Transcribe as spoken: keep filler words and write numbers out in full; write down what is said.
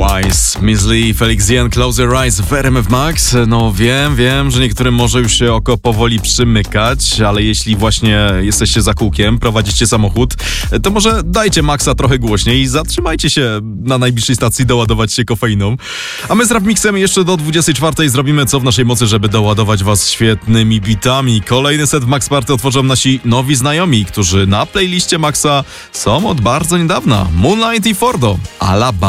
Wise, Miss Lee, Felix Jen, Close Your Eyes w R M F Max. No wiem, wiem, że niektórym może już się oko powoli przymykać, ale jeśli właśnie jesteście za kółkiem, prowadzicie samochód, to może dajcie Maxa trochę głośniej i zatrzymajcie się na najbliższej stacji doładować się kofeiną. A my z Rap Mixem jeszcze do dwudziestej czwartej zrobimy co w naszej mocy, żeby doładować was świetnymi bitami. Kolejny set w Max Party otworzą nasi nowi znajomi, którzy na playliście Maxa są od bardzo niedawna. Moonlight i Fordo, Alabama.